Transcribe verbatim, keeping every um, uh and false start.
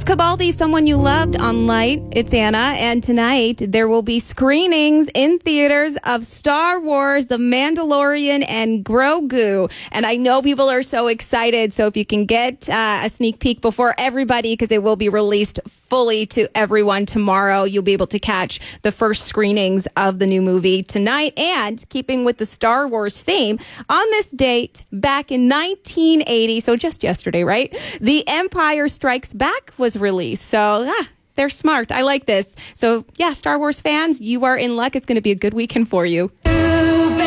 Cabaldi, Someone You Loved on Light. It's Anna, and tonight there will be screenings in theaters of Star Wars, The Mandalorian, and Grogu. And I know people are so excited, so if you can get uh, a sneak peek before everybody, because it will be released fully to everyone tomorrow, you'll be able to catch the first screenings of the new movie tonight. And keeping with the Star Wars theme, on this date, back in nineteen eighty, so just yesterday, right? The Empire Strikes Back was released. So, ah, they're smart. I like this. So, yeah, Star Wars fans, you are in luck. It's going to be a good weekend for you.